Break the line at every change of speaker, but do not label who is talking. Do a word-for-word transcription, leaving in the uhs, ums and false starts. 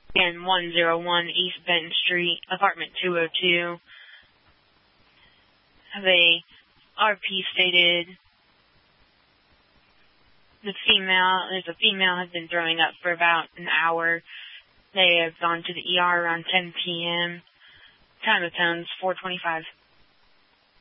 and one oh one East Benton Street, apartment two oh two. The R P stated the female, there's a female has been throwing up for about an hour. They have gone to the E R around ten p.m. Time of tones, four twenty-five.